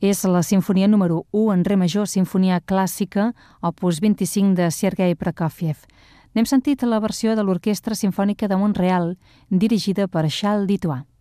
És la sinfonia número 1 en re major, sinfonia clàssica, opus 25 de Sergei Prokofiev. N'hem sentit la versió de l'Orquestra Simfònica de Mont-real, dirigida per Charles Ditois.